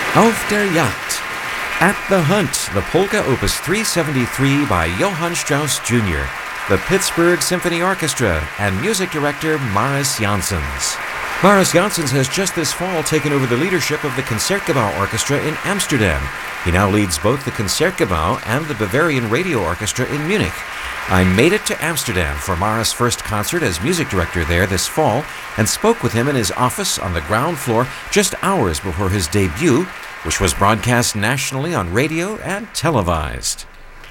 Auf der Jagd. At the Hunt, the polka opus 373 by Johann Strauss Jr., the Pittsburgh Symphony Orchestra, and music director Maris Janssens. Maris Janssens has just this fall taken over the leadership of the Concertgebouw Orchestra in Amsterdam. He now leads both the Concertgebouw and the Bavarian Radio Orchestra in Munich. I made it to Amsterdam for Maris' first concert as music director there this fall and spoke with him in his office on the ground floor just hours before his debut, which was broadcast nationally on radio and televised.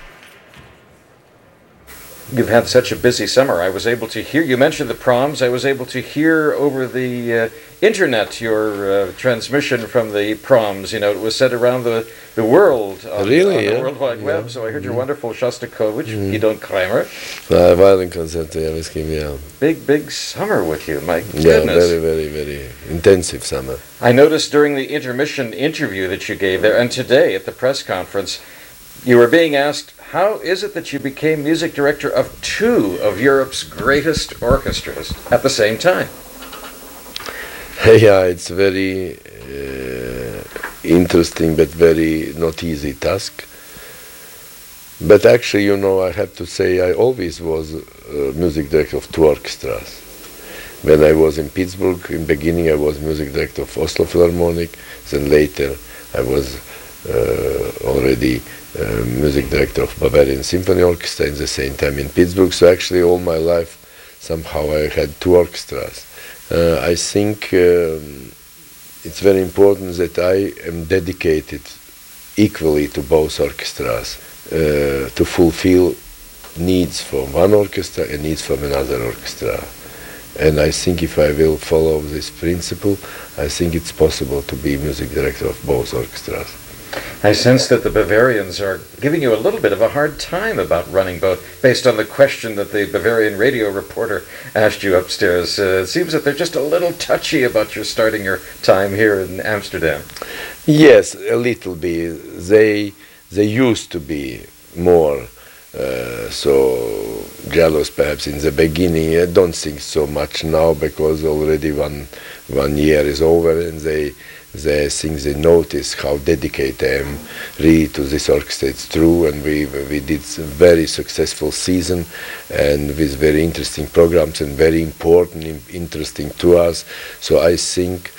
You've had such a busy summer. I was able to hear, you mentioned the proms, I was able to hear over the internet your transmission from the proms. You know, it was set around the world on the World Wide Web, so I heard your wonderful Shostakovich, Gidon Kremer. Violin-concerto, ja mislim, ja. Big summer with you, my goodness. Yeah, very intensive summer. I noticed during the intermission interview that you gave there, and today at the press conference, you were being asked, how is it that you became music director of two of Europe's greatest orchestras at the same time? Yeah, it's very interesting but very not easy task. But actually, you know, I have to say I always was music director of two orchestras. When I was in Pittsburgh, in beginning I was music director of Oslo Philharmonic, then later I was already music director of Bavarian Symphony Orchestra in the same time in Pittsburgh. So actually all my life somehow I had two orchestras. I think it's very important that I am dedicated equally to both orchestras to fulfill needs from one orchestra and needs from another orchestra. And I think if I will follow this principle, I think it's possible to be music director of both orchestras. I sense that the Bavarians are giving you a little bit of a hard time about running both, based on the question that the Bavarian radio reporter asked you upstairs. It seems that they're just a little touchy about your starting your time here in Amsterdam. Yes, a little bit. They used to be more so jealous perhaps in the beginning. I don't think so much now because already one year is over and they think they notice how dedicated I am really to this orchestra. It's true, and we did a very successful season and with very interesting programs and very important, interesting to us. So I think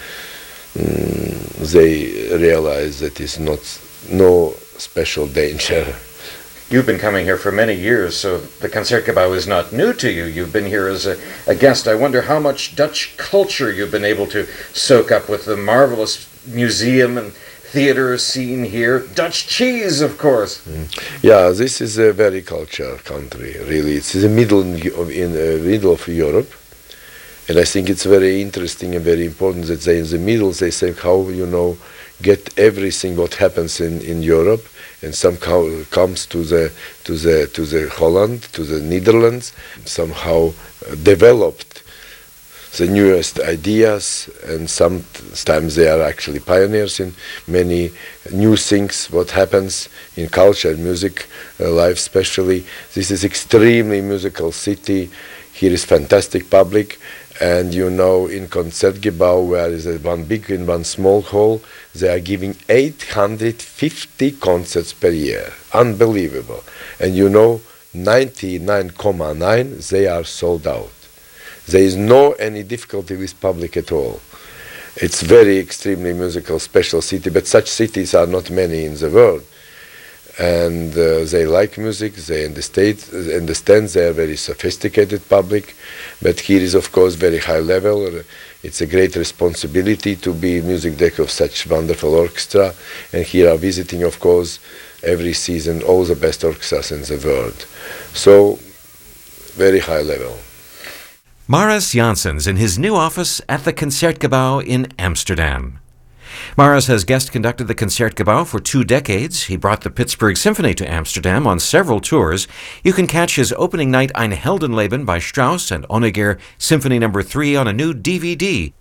they realize that it's no special danger. You've been coming here for many years, so the Concertgebouw is not new to you. You've been here as a guest. I wonder how much Dutch culture you've been able to soak up with the marvelous museum and theater scene here. Dutch cheese, of course. Yeah, this is a very cultured country, really. It's in the middle of Europe. And I think it's very interesting and very important that they in the middle, they say how, you know, get everything what happens in Europe and somehow comes to the Holland, to the Netherlands, somehow developed the newest ideas, and sometimes they are actually pioneers in many new things what happens in culture and music life especially. This is extremely musical city. Here is fantastic public. And you know, in Concertgebouw, where is one big and one small hall, they are giving 850 concerts per year. Unbelievable. And you know, 99.9 they are sold out. There is no any difficulty with public at all. It's very extremely musical, special city, but such cities are not many in the world. And they like music, they understand they are very sophisticated public, but here is of course very high level. It's a great responsibility to be music director of such wonderful orchestra, and here are visiting of course every season all the best orchestras in the world. So, very high level. Maris Janssens in his new office at the Concertgebouw in Amsterdam. Maris has guest conducted the Concertgebouw for 2 decades. He brought the Pittsburgh Symphony to Amsterdam on several tours. You can catch his opening night Ein Heldenleben by Strauss and Honegger Symphony No. 3 on a new DVD.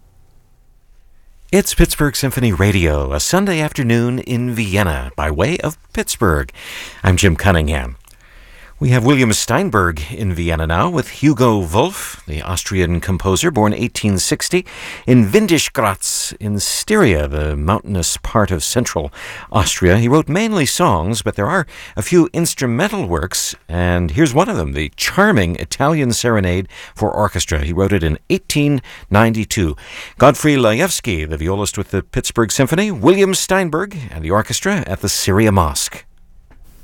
It's Pittsburgh Symphony Radio, a Sunday afternoon in Vienna by way of Pittsburgh. I'm Jim Cunningham. We have William Steinberg in Vienna now with Hugo Wolf, the Austrian composer, born 1860 in Windischgratz in Styria, the mountainous part of central Austria. He wrote mainly songs, but there are a few instrumental works, and here's one of them, the charming Italian Serenade for Orchestra. He wrote it in 1892. Godfrey Laevsky, the violist with the Pittsburgh Symphony, William Steinberg and the orchestra at the Syria Mosque.